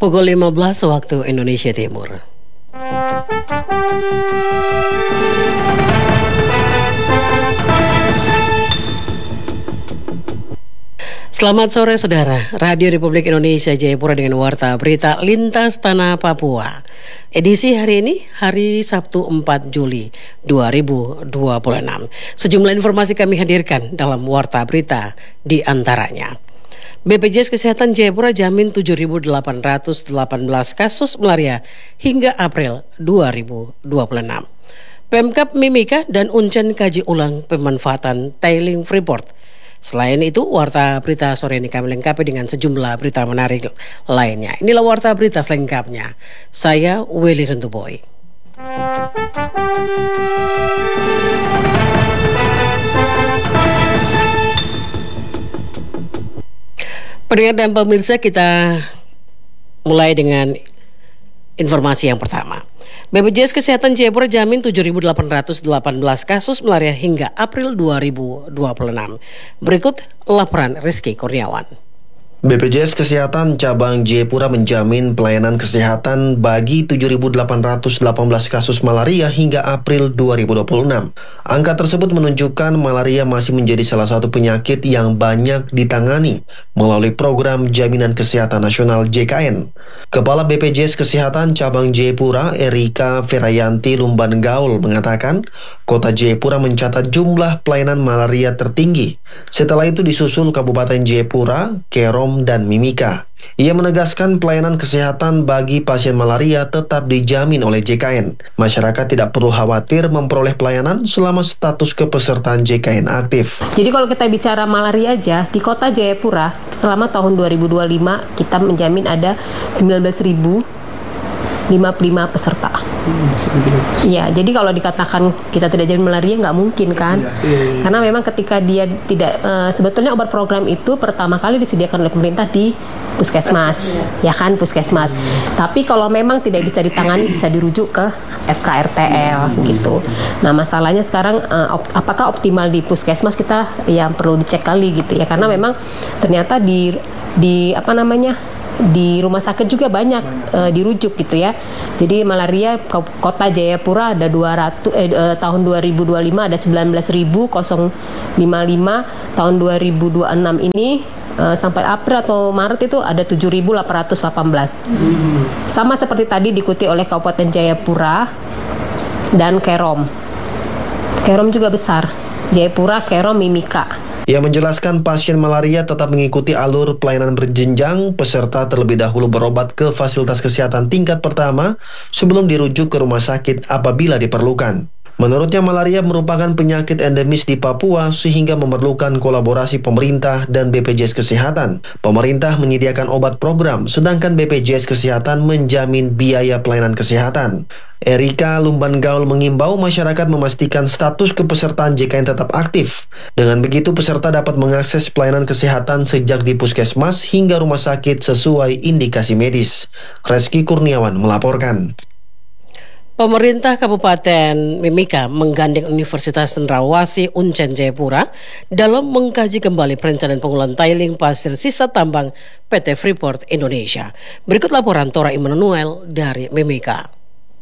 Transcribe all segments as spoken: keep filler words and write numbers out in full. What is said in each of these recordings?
Pukul lima belas waktu Indonesia Timur. Selamat sore saudara, Radio Republik Indonesia Jayapura dengan Warta Berita Lintas Tanah Papua. Edisi hari ini, hari Sabtu empat Juli dua ribu dua puluh enam. Sejumlah informasi kami hadirkan dalam Warta Berita, di antaranya. B P J S Kesehatan Jayapura jamin tujuh ribu delapan ratus delapan belas kasus malaria hingga April dua ribu dua puluh enam. Pemkab Mimika dan Uncen kaji ulang pemanfaatan tailing Freeport. Selain itu, Warta Berita sore ini kami lengkapi dengan sejumlah berita menarik lainnya. Inilah Warta Berita selengkapnya. Saya Willy Rentuboy. Pendengar dan pemirsa, kita mulai dengan informasi yang pertama. B P J S Kesehatan Jayapura jamin tujuh ribu delapan ratus delapan belas kasus malaria hingga April dua ribu dua puluh enam. Berikut laporan Rizky Kurniawan. B P J S Kesehatan Cabang Jayapura menjamin pelayanan kesehatan bagi tujuh ribu delapan ratus delapan belas kasus malaria hingga April dua ribu dua puluh enam. Angka tersebut menunjukkan malaria masih menjadi salah satu penyakit yang banyak ditangani melalui program Jaminan Kesehatan Nasional J K N. Kepala B P J S Kesehatan Cabang Jayapura, Erika Ferayanti Lumban Gaul, mengatakan Kota Jayapura mencatat jumlah pelayanan malaria tertinggi. Setelah itu disusul Kabupaten Jayapura, Kerom, dan Mimika. Ia menegaskan pelayanan kesehatan bagi pasien malaria tetap dijamin oleh J K N. Masyarakat tidak perlu khawatir memperoleh pelayanan selama status kepesertaan J K N aktif. Jadi kalau kita bicara malaria aja, di Kota Jayapura selama tahun dua ribu dua puluh lima kita menjamin ada sembilan belas ribu lima puluh lima peserta. Iya, jadi kalau dikatakan kita tidak jamin malaria nggak mungkin kan? Ya, ya, ya. Karena memang ketika dia tidak uh, sebetulnya obat program itu pertama kali disediakan oleh pemerintah di puskesmas, ya kan puskesmas. Hmm. Tapi kalau memang tidak bisa ditangani bisa dirujuk ke F K R T L hmm. gitu. Nah masalahnya sekarang uh, op- apakah optimal di puskesmas kita yang perlu dicek kali gitu ya? Karena memang ternyata di di apa namanya di rumah sakit juga banyak uh, dirujuk gitu ya. Jadi malaria Kota Jayapura ada dua ratus eh, uh, tahun dua ribu dua puluh lima ada sembilan belas ribu lima puluh lima, tahun dua ribu dua puluh enam ini uh, sampai April atau Maret itu ada tujuh ribu delapan ratus delapan belas. Hmm. Sama seperti tadi diikuti oleh Kabupaten Jayapura dan Kerom. Kerom juga besar. Jayapura, Kerom, Mimika. Ia menjelaskan pasien malaria tetap mengikuti alur pelayanan berjenjang, peserta terlebih dahulu berobat ke fasilitas kesehatan tingkat pertama sebelum dirujuk ke rumah sakit apabila diperlukan. Menurutnya malaria merupakan penyakit endemis di Papua sehingga memerlukan kolaborasi pemerintah dan B P J S Kesehatan. Pemerintah menyediakan obat program, sedangkan B P J S Kesehatan menjamin biaya pelayanan kesehatan. Erika Lumban Gaul mengimbau masyarakat memastikan status kepesertaan J K N tetap aktif. Dengan begitu peserta dapat mengakses pelayanan kesehatan sejak di puskesmas hingga rumah sakit sesuai indikasi medis. Rizky Kurniawan melaporkan. Pemerintah Kabupaten Mimika menggandeng Universitas Cendrawasih Uncen Jayapura dalam mengkaji kembali perencanaan pengolahan tailing pasir sisa tambang P T Freeport Indonesia. Berikut laporan Tora Immanuel dari Mimika.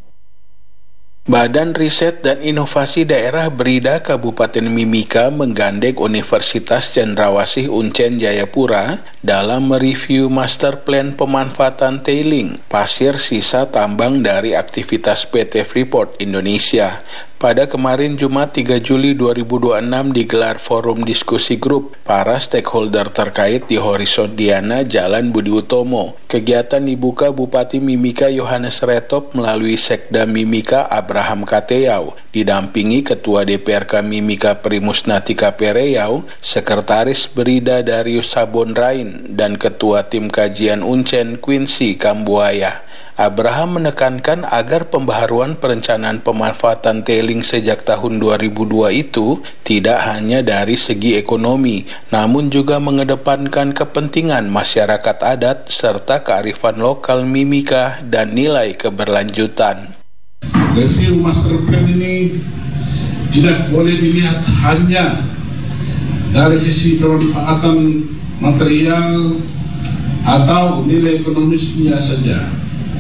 Badan Riset dan Inovasi Daerah Berida Kabupaten Mimika menggandeng Universitas Cendrawasih Uncen Jayapura dalam mereview master plan pemanfaatan tailing pasir sisa tambang dari aktivitas P T Freeport Indonesia. Pada kemarin Jumat tiga Juli dua ribu dua puluh enam digelar forum diskusi grup para stakeholder terkait di Horizon Diana Jalan Budi Utomo. Kegiatan dibuka Bupati Mimika Yohanes Retop melalui Sekda Mimika Abraham Kateyau, didampingi Ketua D P R K Mimika Primusnati K P Riau, Sekretaris Berida Darius Sabonrain, dan Ketua Tim Kajian Uncen Quincy Kambuaya. Abraham menekankan agar pembaharuan perencanaan pemanfaatan tailing sejak tahun dua ribu dua itu tidak hanya dari segi ekonomi, namun juga mengedepankan kepentingan masyarakat adat serta kearifan lokal Mimika dan nilai keberlanjutan. Review master plan ini tidak boleh dilihat hanya dari sisi pemanfaatan material atau nilai ekonomisnya saja.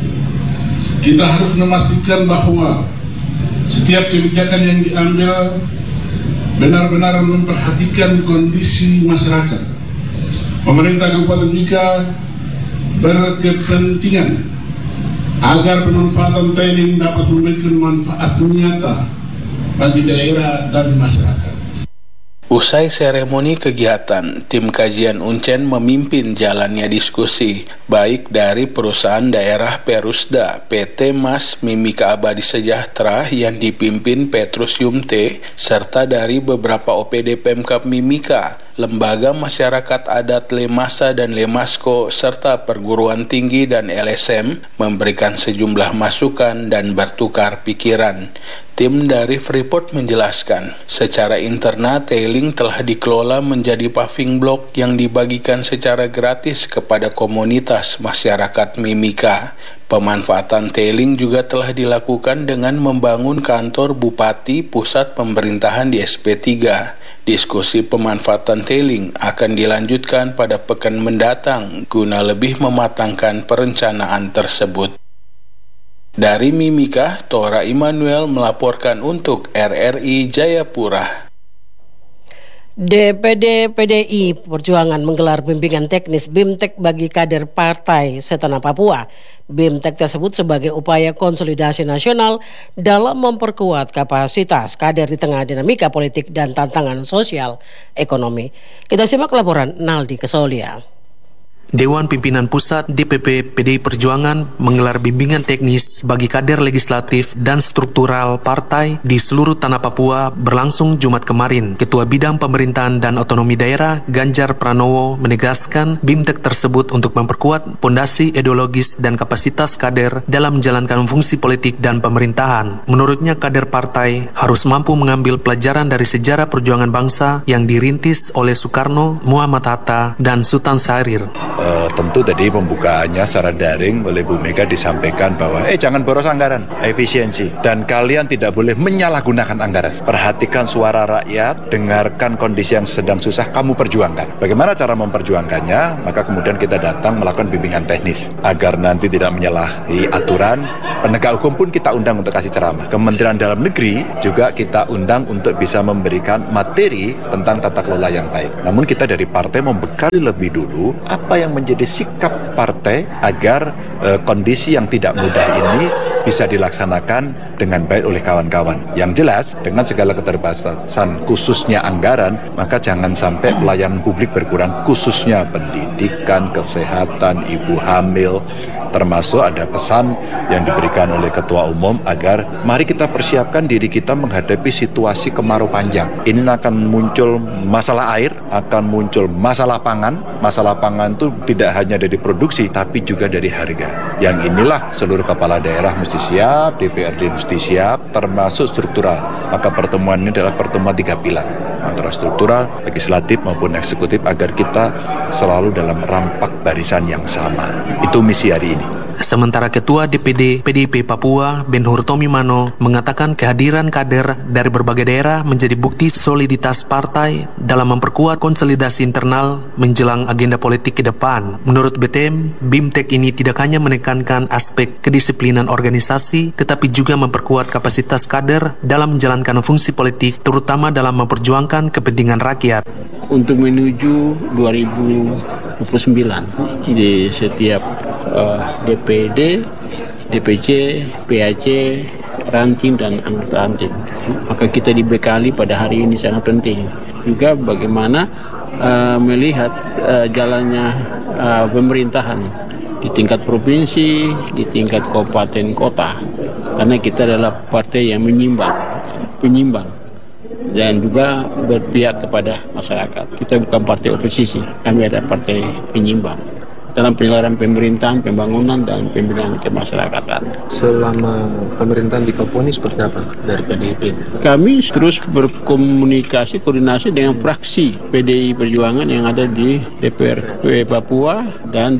Kita harus memastikan bahwa setiap kebijakan yang diambil benar-benar memperhatikan kondisi masyarakat. Pemerintah Kabupaten Mimika berkepentingan agar pemanfaatan tailing dapat memberikan manfaat nyata bagi daerah dan masyarakat. Usai seremoni kegiatan, tim kajian Uncen memimpin jalannya diskusi, baik dari perusahaan daerah Perusda, P T Mas Mimika Abadi Sejahtera yang dipimpin Petrus Yumte, serta dari beberapa O P D Pemkab Mimika, lembaga masyarakat adat Lemasa dan Lemasko, serta perguruan tinggi dan L S M memberikan sejumlah masukan dan bertukar pikiran. Tim dari Freeport menjelaskan, secara internal tailing telah dikelola menjadi paving block yang dibagikan secara gratis kepada komunitas masyarakat Mimika. Pemanfaatan tailing juga telah dilakukan dengan membangun kantor Bupati Pusat Pemerintahan di S P tiga. Diskusi pemanfaatan tailing akan dilanjutkan pada pekan mendatang guna lebih mematangkan perencanaan tersebut. Dari Mimika, Tora Immanuel melaporkan untuk R R I Jayapura. D P D P D I Perjuangan menggelar bimbingan teknis BIMTEK bagi kader Partai Setana Papua. BIMTEK tersebut sebagai upaya konsolidasi nasional dalam memperkuat kapasitas kader di tengah dinamika politik dan tantangan sosial ekonomi. Kita simak laporan Naldi Kesolia. Dewan Pimpinan Pusat D P P P D I Perjuangan menggelar bimbingan teknis bagi kader legislatif dan struktural partai di seluruh tanah Papua berlangsung Jumat kemarin. Ketua Bidang Pemerintahan dan Otonomi Daerah Ganjar Pranowo menegaskan BIMTEK tersebut untuk memperkuat pondasi ideologis dan kapasitas kader dalam menjalankan fungsi politik dan pemerintahan. Menurutnya kader partai harus mampu mengambil pelajaran dari sejarah perjuangan bangsa yang dirintis oleh Soekarno, Muhammad Hatta, dan Sultan Syahrir. Uh, tentu tadi pembukaannya secara daring oleh Bu Mega disampaikan bahwa eh jangan boros anggaran, efisiensi, dan kalian tidak boleh menyalahgunakan anggaran. Perhatikan suara rakyat, dengarkan kondisi yang sedang susah, kamu perjuangkan. Bagaimana cara memperjuangkannya? Maka kemudian kita datang melakukan bimbingan teknis agar nanti tidak menyalahi aturan. Penegak hukum pun kita undang untuk kasih ceramah. Kementerian Dalam Negeri juga kita undang untuk bisa memberikan materi tentang tata kelola yang baik. Namun kita dari partai membekali lebih dulu apa yang menjadi sikap partai agar e, kondisi yang tidak mudah ini bisa dilaksanakan dengan baik oleh kawan-kawan. Yang jelas, dengan segala keterbatasan khususnya anggaran, maka jangan sampai pelayanan publik berkurang, khususnya pendidikan, kesehatan, ibu hamil, termasuk ada pesan yang diberikan oleh Ketua Umum agar mari kita persiapkan diri kita menghadapi situasi kemarau panjang. Ini akan muncul masalah air, akan muncul masalah pangan. Masalah pangan itu tidak hanya dari produksi, tapi juga dari harga. Yang inilah seluruh kepala daerah mesti siap, D P R D mesti siap, termasuk struktural. Maka pertemuan ini adalah pertemuan tiga pilar, antara struktural, legislatif maupun eksekutif, agar kita selalu dalam rampak barisan yang sama. Itu misi hari ini. Sementara Ketua D P D P D I P Papua Ben Hur Tomimano mengatakan kehadiran kader dari berbagai daerah menjadi bukti soliditas partai dalam memperkuat konsolidasi internal menjelang agenda politik ke depan. Menurut B T M, BIMTEK ini tidak hanya menekankan aspek kedisiplinan organisasi, tetapi juga memperkuat kapasitas kader dalam menjalankan fungsi politik, terutama dalam memperjuangkan kepentingan rakyat. Untuk menuju dua ribu dua puluh sembilan di setiap uh, D P D, D P C, P A C, ranting dan anggota ranting. Maka kita dibekali pada hari ini sangat penting. Juga bagaimana uh, melihat uh, jalannya uh, pemerintahan di tingkat provinsi, di tingkat kabupaten kota. Karena kita adalah partai yang menyimbang, penyimbang. Dan juga berpihak kepada masyarakat. Kita bukan partai oposisi, kami ada partai penyimbang dalam penyelenggaraan pemerintahan, pembangunan, dan pembinaan kemasyarakatan. Selama pemerintahan di Papua ini seperti apa dari P D I P? Kami terus berkomunikasi, koordinasi dengan fraksi P D I Perjuangan yang ada di D P R Papua dan D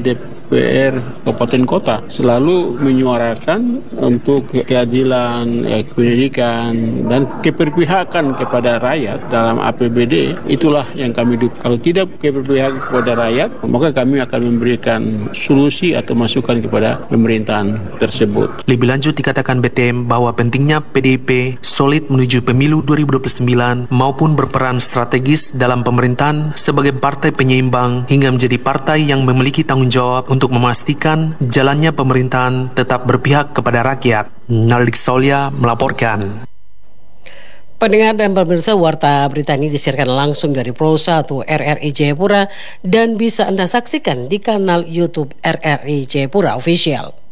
D P R kabupaten kota selalu menyuarakan untuk keadilan, eh, pendidikan, dan keberpihakan kepada rakyat dalam A P B D. Itulah yang kami dukung. Kalau tidak keberpihakan kepada rakyat, maka kami akan memberikan solusi atau masukan kepada pemerintahan tersebut. Lebih lanjut dikatakan B T M bahwa pentingnya P D I P solid menuju pemilu dua ribu dua puluh sembilan maupun berperan strategis dalam pemerintahan sebagai partai penyeimbang hingga menjadi partai yang memiliki tanggung jawab untuk memastikan jalannya pemerintahan tetap berpihak kepada rakyat. Naldik Solya melaporkan. Pendengar dan pemirsa, warta berita ini disiarkan langsung dari Pro satu R R I Jayapura dan bisa Anda saksikan di kanal YouTube R R I Jayapura Official.